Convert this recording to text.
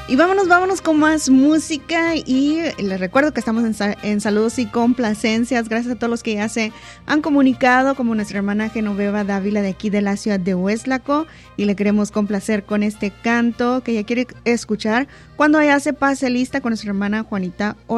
Y vámonos con más música y les recuerdo que estamos en saludos y complacencias. Gracias a todos los que ya se han comunicado, como nuestra hermana Genoveva Dávila de aquí de la ciudad de Hueslaco, y le queremos complacer con este canto que ella quiere escuchar cuando ella se pase lista con nuestra hermana Juanita